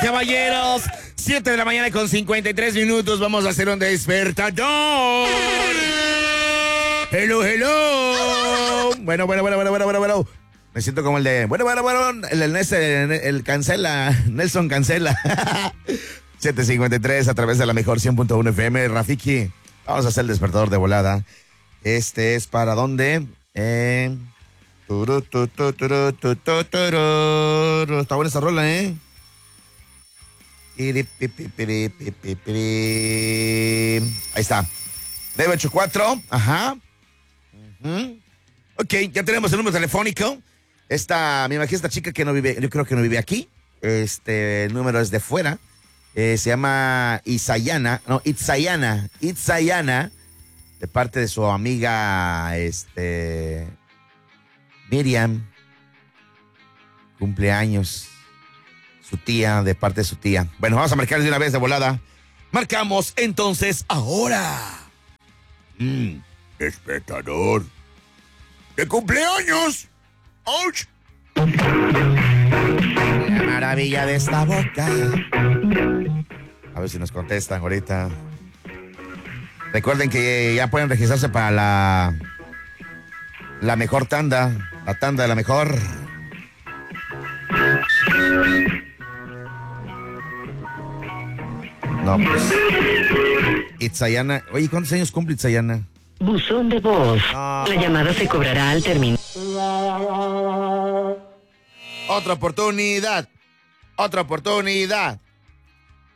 caballeros. 7 de la mañana con 53 minutos. Vamos a hacer un despertador. Hello, hello. Bueno. Me siento como el de... Bueno. El cancela. Nelson cancela. 7:53 a través de la mejor 100.1 FM. Rafiki, vamos a hacer el despertador de volada. Este es para dónde... Está buena esta rola, ¿eh? Ahí está. 984. Ajá. Ok, ya tenemos el número telefónico. Me imagino esta chica que no vive, yo creo que no vive aquí. El número es de fuera. Se llama Itzayana, de parte de su amiga, Miriam, cumpleaños, su tía, de parte de su tía. Bueno, vamos a marcar de una vez de volada. Marcamos entonces ahora. Despertador de cumpleaños. ¡Auch! La maravilla de esta boca. A ver si nos contestan ahorita. Recuerden que ya pueden registrarse para la mejor tanda. La tanda de la mejor. No, pues. Itzayana. Oye, ¿cuántos años cumple Itzayana? Buzón de voz. La llamada se cobrará al terminar. Otra oportunidad.